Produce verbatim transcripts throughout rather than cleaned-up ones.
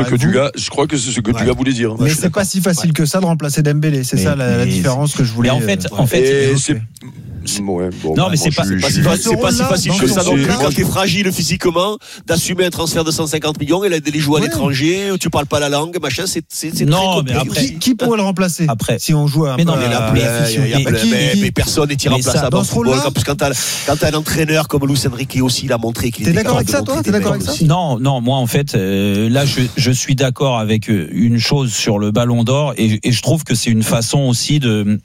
ce que Dugas, je crois que c'est ce que ouais. Dugas voulait dire. Mais c'est pas si facile ouais. que ça de remplacer Dembélé. C'est mais, ça la, la différence que je voulais. En fait, en fait, c'est. Ouais, bon, non mais c'est pas, c'est pas, c'est pas, c'est pas si facile que ça non plus quand t'es fragile physiquement d'assumer un transfert de cent cinquante millions et d'aller jouer à ouais. l'étranger, tu parles pas la langue, machin, c'est c'est, c'est non, très mais après, qui, qui pourrait le remplacer après si on joue un mais peu non, mais la mais personne n'est irremplaçable dans ce football parce quand t'as quand t'as un entraîneur comme Luis Enrique aussi il a montré qu'il était capable. T'es d'accord avec ça toi? T'es d'accord avec ça? Non, non, moi en fait là je je suis d'accord avec une chose sur le Ballon d'Or et je trouve que c'est une façon aussi de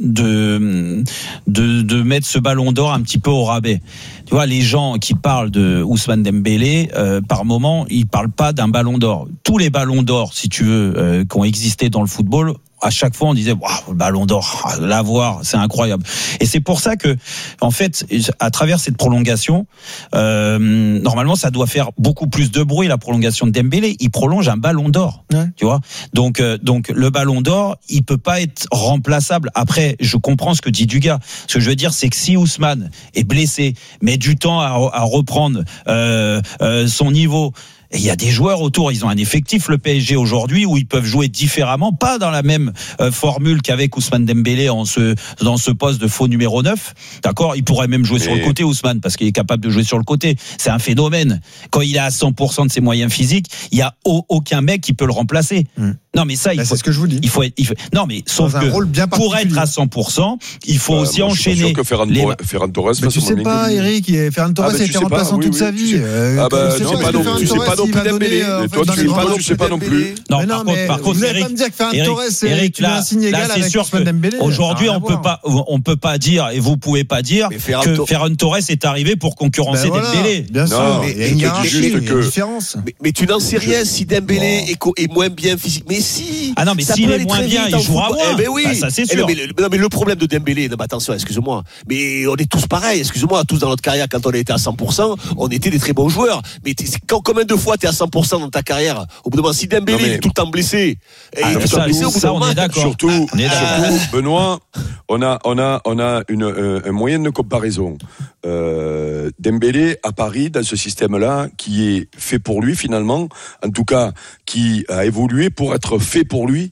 de de de mettre ce Ballon d'Or un petit peu au rabais. Tu vois, les gens qui parlent de Ousmane Dembélé, euh, par moment, ils parlent pas d'un Ballon d'Or. Tous les Ballons d'Or, si tu veux, euh, qui ont existé dans le football, à chaque fois on disait waouh, le Ballon d'Or, l'avoir, c'est incroyable. Et c'est pour ça que en fait à travers cette prolongation euh, normalement ça doit faire beaucoup plus de bruit, la prolongation de Dembélé. Il prolonge un Ballon d'Or, ouais. tu vois. Donc euh, donc le Ballon d'Or, il peut pas être remplaçable. Après, je comprends ce que dit Dugas. Ce que je veux dire, c'est que si Ousmane est blessé, met du temps à, à reprendre euh, euh, son niveau. Et il y a des joueurs autour, ils ont un effectif, le P S G aujourd'hui, où ils peuvent jouer différemment, pas dans la même euh, formule qu'avec Ousmane Dembélé en ce, dans ce poste de faux numéro neuf. D'accord? Il pourrait même jouer Mais... sur le côté, Ousmane, parce qu'il est capable de jouer sur le côté. C'est un phénomène. Quand il est à cent pour cent de ses moyens physiques, il y a au, aucun mec qui peut le remplacer. Mmh. Non, mais ça, il Là, faut. C'est ce que je vous dis. Il faut être, il faut, non, mais sauf que pour être à cent pour cent, il faut bah, aussi moi, enchaîner. Je suis sûr que Ferran, les... Ferran Torres. Mais tu sais pas, Eric, Ferran Torres a été remplaçant toute sa vie. Ah bah, tu sais pas non plus, tu sais pas non plus Dembélé. Toi, tu sais pas non plus. Non, par contre, par contre, vous n'allez pas me dire que Ferran Torres, tu as un signe égal avec Ousmane Dembélé. Aujourd'hui, on peut pas, on peut pas dire, et vous pouvez pas dire que Ferran Torres est arrivé pour concurrencer Dembélé. Bien sûr, il y a une hiérarchie, une différence. Mais tu n'en sais rien si Dembélé est moins bien physique. Mais si. Ah non, mais s'il est moins bien, il jouera moins. Eh ben oui. Ça, c'est sûr. Non, mais le problème de Dembélé, attention, excuse-moi, mais on est tous pareils, excuse-moi, tous dans notre carrière, quand on était à cent pour cent, on était des très bons joueurs. Mais quand, combien de fois t'es à cent pour cent dans ta carrière? Au bout d'un moment, si Dembélé mais... est tout le temps blessé, et ah, tout le temps blessé, au bout d'un moment, on est d'accord. Surtout, on est d'accord. Surtout, Benoît, on a, on a, on a une, euh, un moyen de comparaison. Euh, Dembélé à Paris, dans ce système-là, qui est fait pour lui finalement, en tout cas, qui a évolué pour être fait pour lui.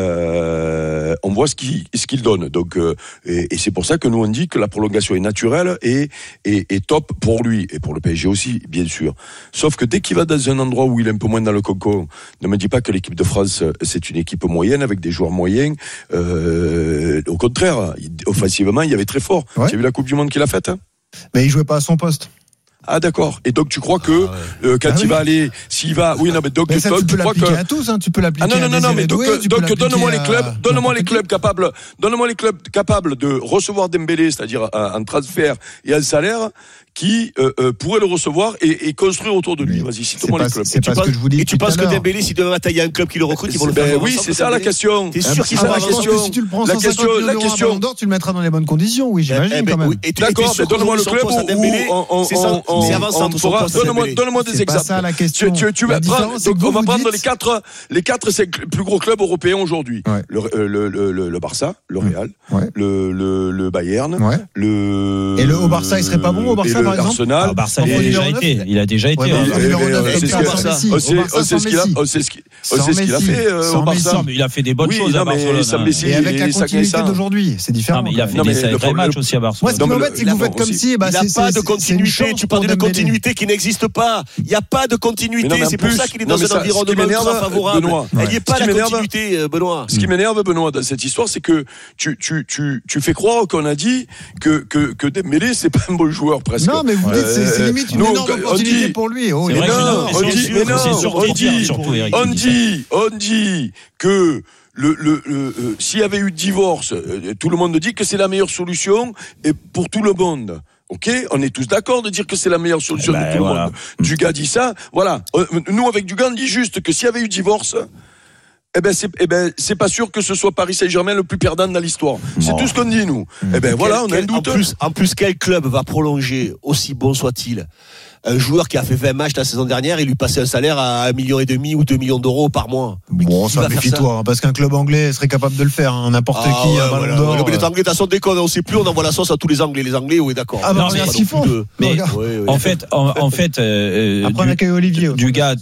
Euh, on voit ce qu'il, ce qu'il donne. Donc, euh, et, et c'est pour ça que nous on dit que la prolongation est naturelle et, et, et top pour lui et pour le P S G aussi, bien sûr. Sauf que dès qu'il va dans un endroit où il est un peu moins dans le cocon, ne me dis pas que l'équipe de France c'est une équipe moyenne avec des joueurs moyens. Euh, au contraire, offensivement, il y avait très fort. Ouais. Tu as vu la Coupe du Monde qu'il a faite, hein? Mais il jouait pas à son poste. Ah d'accord. Et donc tu crois que ah ouais. euh, quand ah il oui. va aller, s'il va, oui non mais donc mais ça, donc, tu peux tu l'appliquer crois que à tous, hein, tu peux l'appliquer. Ah non non non, non mais donc, doués, donc donne-moi à... les clubs, donne-moi les clubs capables, donne-moi les clubs capables de recevoir Dembélé, c'est-à-dire en transfert et en salaire, qui euh, euh, pourrait le recevoir et, et construire autour de lui. Vas-y, cite-moi les clubs. C'est pas ce que je vous dis. Et tu penses que Dembélé, si demain matin il y a un club qui le recrute, ils vont le faire? Oui, c'est ça la question. T'es sûr qu'il va la question? Si tu le prends cent cinquante millions d'euros à Ballon d'Or, tu le mettras dans les bonnes conditions. Oui, j'imagine quand même. D'accord, mais donne-moi le club où c'est avançant. Donne-moi des exemples. C'est ça la question. Tu, tu vas prendre, donc on va prendre dites... les quatre, les quatre c'est plus gros clubs européens aujourd'hui. Ouais. Le, le, le, le, le Barça, le Real, ouais. le, le, le Bayern, ouais. le. Et le au Barça, il serait pas bon au Barça par exemple. Arsenal. Ah, Barça, il a déjà été. Il a déjà été. C'est ce qu'il a, c'est ce qu'il a fait au Barça. Mais il a fait des bonnes choses à Barcelone. Et avec la continuité d'aujourd'hui, c'est différent. Il a fait des sacrés matchs aussi à Barcelone. Moi, ce qui m'embête, c'est que vous faites comme si. Il n'y a pas de continuité. Tu parles d'une continuité qui n'existe pas. Il n'y a pas de continuité, c'est pour ça qu'il est dans un environnement ultra favorable. Il n'y a pas de continuité, Benoît. Ce qui m'énerve, Benoît, dans cette histoire, c'est que tu, tu, tu, tu fais croire qu'on a dit que, que, que Dembélé, c'est pas un bon joueur, presque. Non, mais vous dites, c'est, c'est limite une énorme opportunité pour lui. Oh, mais non, on dit, mais non, on dit, on dit, on dit que Le, le, le, euh, s'il y avait eu divorce, euh, tout le monde dit que c'est la meilleure solution et pour tout le monde. Ok, on est tous d'accord de dire que c'est la meilleure solution ben, de tout voilà. le monde. Dugas dit ça, voilà. Nous, avec Dugas, on dit juste que s'il y avait eu divorce, eh ben, c'est, eh ben, c'est pas sûr que ce soit Paris Saint-Germain le plus perdant dans l'histoire. C'est bon. Tout ce qu'on dit, nous. Mmh. Eh ben, voilà, on a un doute. En plus, en plus, quel club va prolonger, aussi bon soit-il, un joueur qui a fait vingt matchs la saison dernière et lui passer un salaire à un million et demi ou deux millions d'euros par mois. Bon, ça méfie-toi, hein, parce qu'un club anglais serait capable de le faire, hein, n'importe ah, qui, ouais, un ballon voilà, d'or. Ouais, mais les Anglais, t'as son déconne, on sait plus, on envoie la sauce à tous les Anglais. Les Anglais, oui, d'accord. Ah, bah, non, mais ce qu'ils font. De... Mais, ouais, ouais. en fait, en, en fait, euh, après, on accueille Olivier. Du gars,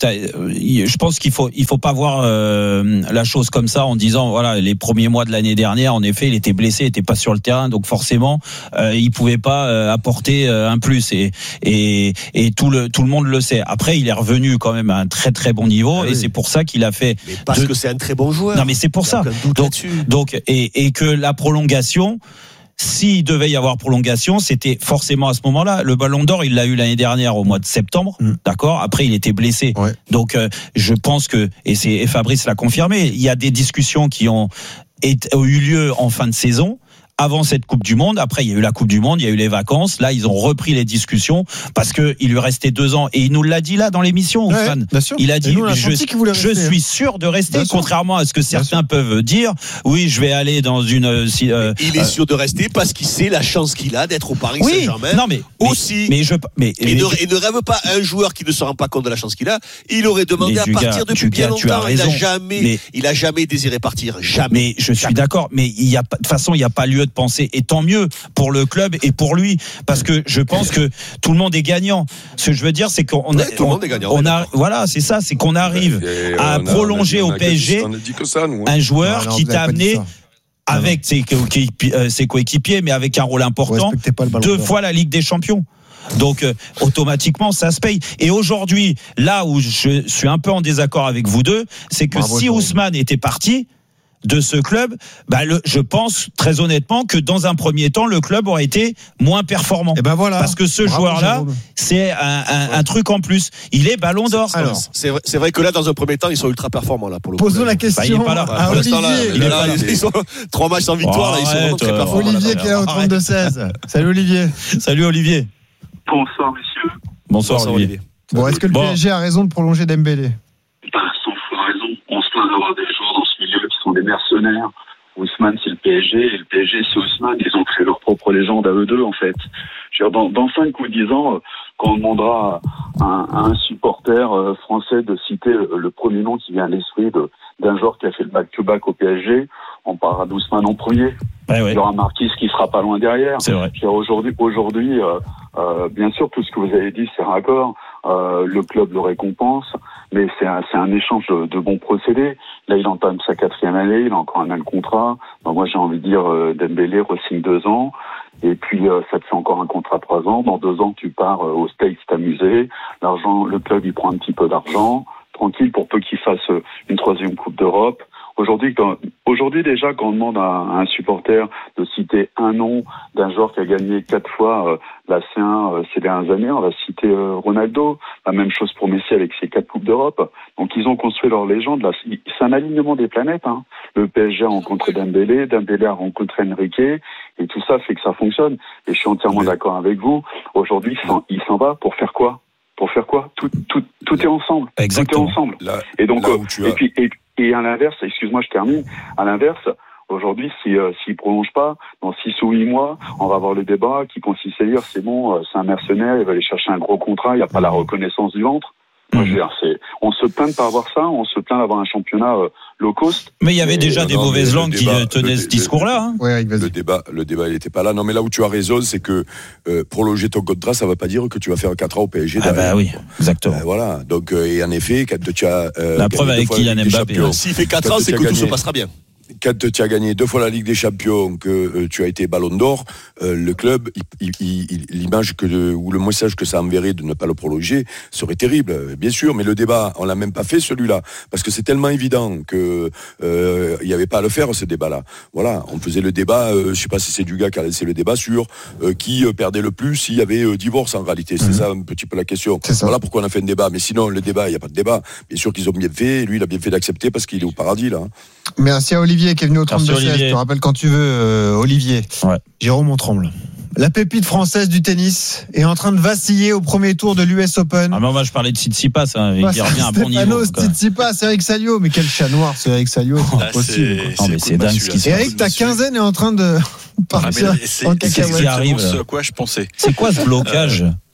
je pense qu'il faut, il faut pas voir euh, la chose comme ça en disant, voilà, les premiers mois de l'année dernière, en effet, il était blessé, il était pas sur le terrain, donc forcément, euh, il pouvait pas euh, apporter euh, un plus, et et et tout le tout le monde le sait. Après, il est revenu quand même à un très très bon niveau, ah, et oui. c'est pour ça qu'il a fait. Mais parce de... que c'est un très bon joueur. Non, mais c'est pour ça. Donc, donc, et et que la prolongation. S'il devait y avoir prolongation, c'était forcément à ce moment-là. Le Ballon d'Or, il l'a eu l'année dernière au mois de septembre, mmh. d'accord. Après, il était blessé. Ouais. Donc, euh, je pense que, et c'est et Fabrice l'a confirmé, il y a des discussions qui ont, été, ont eu lieu en fin de saison. Avant cette Coupe du Monde, après il y a eu la Coupe du Monde, il y a eu les vacances. Là, ils ont repris les discussions parce que il lui restait deux ans et il nous l'a dit là dans l'émission. Ouais, Ousmane. Bien sûr. Il a dit, nous, on a je, je suis sûr de rester, bien contrairement sûr. à ce que certains sûr. peuvent dire. Oui, je vais aller dans une. Euh, il est sûr de rester parce qu'il sait la chance qu'il a d'être au Paris oui, Saint-Germain. Non, mais aussi. Mais, mais je. Mais, et, mais, ne, et ne rêve pas un joueur qui ne se rend pas compte de la chance qu'il a. Il aurait demandé à partir gars, depuis bien gars, longtemps. Il a jamais, mais, il a jamais désiré partir. Jamais. Mais je suis d'accord. Mais il y a de toute façon, il y a pas lieu de penser. Et tant mieux pour le club et pour lui, parce que je pense que tout le monde est gagnant. Ce que je veux dire, c'est qu'on ouais, a, tout le monde est gagnant, on a, voilà, c'est ça, c'est qu'on arrive et à a, prolonger on a, on a au P S G ça, nous, hein. un joueur non, non, qui t'a amené avec ses coéquipiers, ses coéquipiers, mais avec un rôle important, deux d'or. fois la Ligue des Champions. Donc euh, automatiquement ça se paye. Et aujourd'hui, là où je suis un peu en désaccord avec vous deux, c'est que Bravo, si Ousmane était parti de ce club, bah le, je pense très honnêtement que dans un premier temps le club aurait été moins performant. Et ben voilà. Parce que ce Bravo, joueur-là, Jérôme. c'est un, un, un truc en plus. Il est Ballon d'Or. Alors, c'est vrai, c'est vrai que là, dans un premier temps, ils sont ultra performants là pour le. Posons la question. Bah, il est pas là. À pour Olivier. Là, il est là, là, ils sont trois matchs sans victoire. Oh, là, ils sont vraiment très performants. Olivier qui est là au trente-deux seize. Salut Olivier. Salut Olivier. Bonsoir messieurs. Bonsoir, Bonsoir Olivier. Bon, est-ce que le bon. P S G a raison de prolonger Dembélé? Bah, sans fois raison. On se plaint d'avoir des joueurs dans ce milieu qui sont des mercenaires. Ousmane, c'est le P S G, et le P S G, c'est Ousmane. Ils ont créé leur propre légende à eux deux, en fait. Je veux dire, dans, dans cinq ou dix ans, quand on demandera à un, à un supporter français de citer le premier nom qui vient à l'esprit de, d'un joueur qui a fait le back-to-back au P S G, on parlera d'Ousmane en premier. Ouais, ouais. Il y aura Marquis qui sera pas loin derrière. C'est vrai. Je veux dire, aujourd'hui, aujourd'hui euh, euh, bien sûr, tout ce que vous avez dit, c'est raccord. Euh, le club le récompense, mais c'est un, c'est un échange de, de bons procédés. Là, il entame sa quatrième année, il a encore un an de contrat. Donc, moi, j'ai envie de dire, euh, Dembélé re-signe deux ans, et puis euh, ça te fait encore un contrat de trois ans. Dans deux ans, tu pars euh, aux States t'amuser. L'argent, le club, il prend un petit peu d'argent, tranquille, pour peu qu'il fasse euh, une troisième Coupe d'Europe. Aujourd'hui, quand, aujourd'hui déjà, quand on demande à, à un supporter de citer un nom d'un joueur qui a gagné quatre fois euh, la C un euh, ces dernières années, on va citer euh, Ronaldo. La même chose pour Messi avec ses quatre coupes d'Europe. Donc ils ont construit leur légende. Là, c'est un alignement des planètes. Hein. Le P S G a rencontré Dembélé, Dembélé a rencontré Enrique, et tout ça fait que ça fonctionne. Et je suis entièrement oui. d'accord avec vous. Aujourd'hui, il s'en, il s'en va pour faire quoi? Pour faire quoi? Tout, tout, tout est ensemble. Exactement. Tout est ensemble. Là, et donc, là euh, et puis, et, et à l'inverse, excuse-moi, je termine. À l'inverse, aujourd'hui, si euh, s'il prolonge pas, dans six ou huit mois, on va avoir le débat qui consiste à dire c'est bon, euh, c'est un mercenaire, il va aller chercher un gros contrat, il n'y a pas la reconnaissance du ventre. Moi, je veux dire, c'est, on se plaint de pas avoir ça, on se plaint d'avoir un championnat euh, low cost. Mais il y avait déjà non, des non, mauvaises langues qui débat, tenaient le, ce discours-là. Hein. Ouais, le débat, le débat, il n'était pas là. Non, mais là où tu as raison, c'est que euh, prolonger ton contrat, ça ne va pas dire que tu vas faire quatre ans au P S G. Ah bah oui, exactement. Euh, voilà. Donc, euh, et en effet, quand tu as euh, la preuve avec Kylian Mbappé. S'il fait quatre ans, c'est que tout se passera bien. Quand tu as gagné deux fois la Ligue des Champions, que euh, tu as été Ballon d'Or, euh, le club, il, il, il, l'image que de, ou le message que ça enverrait de ne pas le prolonger serait terrible, bien sûr. Mais le débat, on l'a même pas fait celui-là, parce que c'est tellement évident que euh, il y avait pas à le faire ce débat-là. Voilà, on faisait le débat. Euh, je sais pas si c'est Dugas qui a laissé le débat sur euh, qui euh, perdait le plus s'il y avait euh, divorce en réalité. C'est mmh. ça un petit peu la question. Voilà pourquoi on a fait un débat. Mais sinon, le débat, il y a pas de débat. Bien sûr qu'ils ont bien fait. Lui, il a bien fait d'accepter parce qu'il est au paradis là. Merci à Olivier qui est venu au trente-deux seize. Je te rappelle quand tu veux, euh, Olivier. Ouais. Jérôme, on tremble. La pépite française du tennis est en train de vaciller au premier tour de l'U S Open. Ah, mais moi, je parlais de Tsitsipas, hein, il bah, revient à bon niveau. Tsitsipas, Eric Salio, mais quel chat noir, ce Eric Salio, c'est ah, impossible. C'est, non, mais c'est dingue ce qui se passe. Eric, ta quinzaine est en train de partir ah, c'est, en cacahuète. C'est ce à quoi je pensais. C'est quoi ce blocage?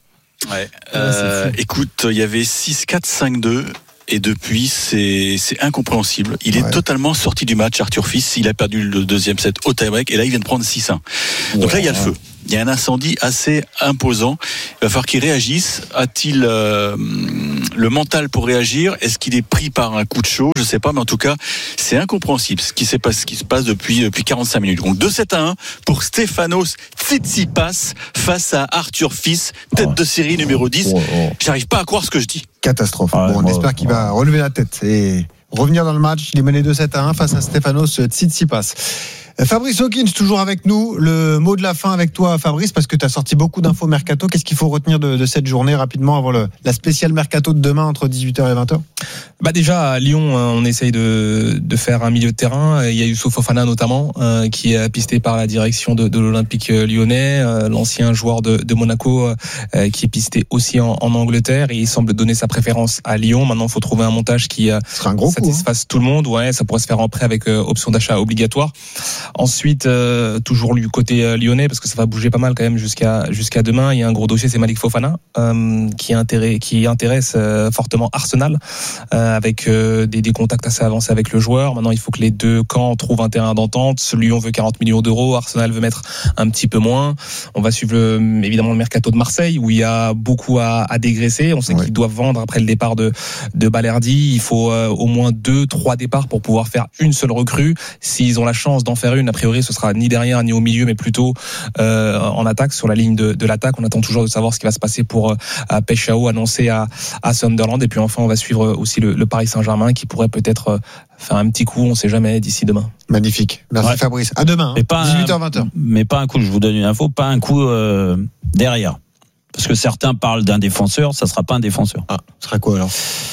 Ouais. Euh, écoute, il y avait six quatre cinq deux. Et depuis, c'est, c'est incompréhensible. Il est ouais. totalement sorti du match, Arthur Fils. Il a perdu le deuxième set au tie-break. Et là, il vient de prendre six un. Donc ouais, là, il y a le feu. Il y a un incendie assez imposant. Il va falloir qu'il réagisse. A-t-il euh, le mental pour réagir ? Est-ce qu'il est pris par un coup de chaud ? Je ne sais pas, mais en tout cas, c'est incompréhensible ce qui, ce qui se passe depuis, depuis quarante-cinq minutes. Donc deux sept à un pour Stefanos Tsitsipas face à Arthur Fils, tête oh. de série numéro dix. Oh, oh. J'arrive pas à croire ce que je dis. Catastrophe. Ah, bon, on oh, espère qu'il oh. va relever la tête et revenir dans le match. Il est mené deux sept à un face à Stefanos Tsitsipas. Fabrice Hawkins, toujours avec nous. Le mot de la fin avec toi, Fabrice, parce que tu as sorti beaucoup d'infos mercato. Qu'est-ce qu'il faut retenir de, de cette journée rapidement avant le, la spéciale mercato de demain entre dix-huit heures et vingt heures ? Bah déjà, à Lyon, on essaye de, de faire un milieu de terrain. Il y a Youssouf Fofana notamment, euh, qui est pisté par la direction de, de l'Olympique lyonnais. Euh, l'ancien joueur de, de Monaco, euh, qui est pisté aussi en, en Angleterre. Et il semble donner sa préférence à Lyon. Maintenant, il faut trouver un montage qui euh, un gros satisfasse coup, hein. tout le monde. Ouais, ça pourrait se faire en prêt avec euh, option d'achat obligatoire. Ensuite, euh, toujours du côté euh, lyonnais, parce que ça va bouger pas mal quand même jusqu'à jusqu'à demain. Il y a un gros dossier, c'est Malik Fofana, euh, qui intéresse qui intéresse euh, fortement Arsenal, euh, avec euh, des, des contacts assez avancés avec le joueur. Maintenant, il faut que les deux camps trouvent un terrain d'entente. Lyon veut quarante millions d'euros, Arsenal veut mettre un petit peu moins. On va suivre le, évidemment le mercato de Marseille, où il y a beaucoup à, à dégraisser. On sait ouais. qu'ils doivent vendre après le départ de de Balerdi. Il faut euh, au moins deux, trois départs pour pouvoir faire une seule recrue. S'ils ont la chance d'en faire une, a priori, ce sera ni derrière ni au milieu, mais plutôt euh, en attaque, sur la ligne de, de l'attaque. On attend toujours de savoir ce qui va se passer pour euh, Peshao, annoncé à, à Sunderland. Et puis enfin, on va suivre aussi le, le Paris Saint-Germain, qui pourrait peut-être euh, faire un petit coup, on ne sait jamais, d'ici demain. Magnifique. Merci ouais. Fabrice. À demain, mais pas dix-huit heures vingt heures. Mais pas un coup, je vous donne une info, pas un coup euh, derrière. Parce que certains parlent d'un défenseur, ça ne sera pas un défenseur. Ah, ce sera quoi alors ?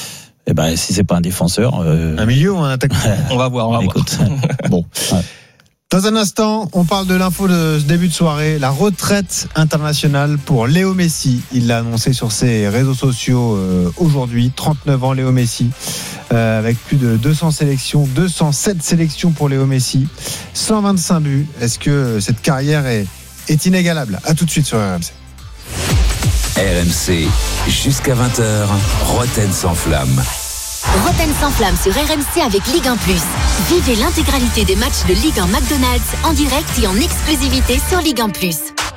Eh ben, si c'est pas un défenseur, euh... un milieu ou un attaquant ? On va voir, on va Écoute. voir. Bon. Ouais. Dans un instant, on parle de l'info de ce début de soirée, la retraite internationale pour Léo Messi. Il l'a annoncé sur ses réseaux sociaux euh, aujourd'hui. trente-neuf ans, Léo Messi, euh, avec plus de deux cents sélections, deux cent sept sélections pour Léo Messi, cent vingt-cinq buts. Est-ce que cette carrière est, est inégalable ? À tout de suite sur R M C. R M C, jusqu'à vingt heures, Roten sans flamme. Roten sans flamme sur R M C avec Ligue un plus. Vivez l'intégralité des matchs de Ligue un McDonald's en direct et en exclusivité sur Ligue un plus.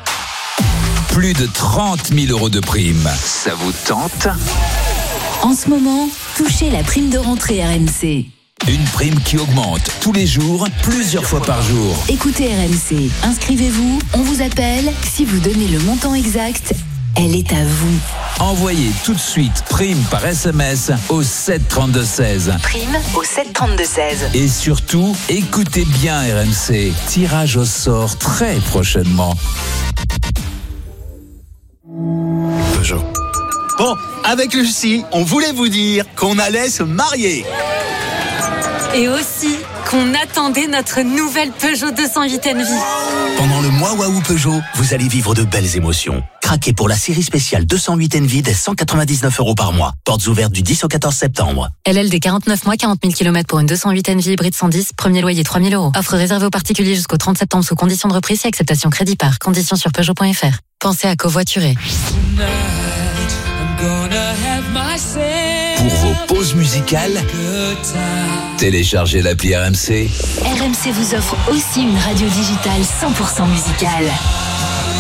Plus de trente mille euros de primes. Ça vous tente ? En ce moment, touchez la prime de rentrée R M C. Une prime qui augmente tous les jours, plusieurs fois par jour. Écoutez R M C, inscrivez-vous, on vous appelle. Si vous donnez le montant exact, elle est à vous. Envoyez tout de suite prime par S M S au sept trente-deux seize. Prime au sept trente-deux seize. Et surtout, écoutez bien R M C. Tirage au sort très prochainement. Peugeot. Bon, avec Lucie, on voulait vous dire qu'on allait se marier. Et aussi qu'on attendait notre nouvelle Peugeot deux cent huit N V. Pendant le mois Waouh Peugeot, vous allez vivre de belles émotions. Craquez pour la série spéciale deux cent huit N V dès cent quatre-vingt-dix-neuf euros par mois. Portes ouvertes du dix au quatorze septembre. L L D quarante-neuf mois, quarante mille kilomètres pour une deux cent huit N V hybride cent dix, premier loyer trois mille euros. Offre réservée aux particuliers jusqu'au trente septembre sous conditions de reprise et acceptation crédit par. Conditions sur Peugeot point F R. Pensez à covoiturer. Pour vos pauses musicales, téléchargez l'appli R M C. R M C vous offre aussi une radio digitale cent pour cent musicale.